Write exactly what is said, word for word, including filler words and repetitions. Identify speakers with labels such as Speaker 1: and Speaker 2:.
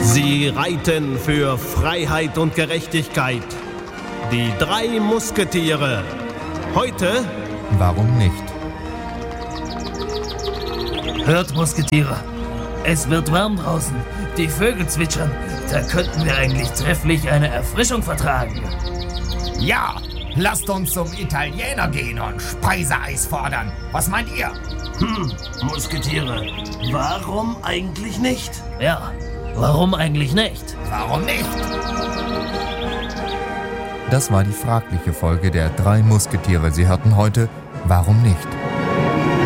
Speaker 1: Sie reiten für Freiheit und Gerechtigkeit. Die drei Musketiere. Heute...
Speaker 2: Warum nicht?
Speaker 3: Hört, Musketiere. Es wird warm draußen. Die Vögel zwitschern. Da könnten wir eigentlich trefflich eine Erfrischung vertragen.
Speaker 4: Ja, lasst uns zum Italiener gehen und Speiseeis fordern. Was meint ihr?
Speaker 3: Hm, Musketiere. Warum eigentlich nicht? Ja, warum eigentlich nicht?
Speaker 4: Warum nicht?
Speaker 2: Das war die fragliche Folge der drei Musketiere. Sie hörten heute Warum nicht?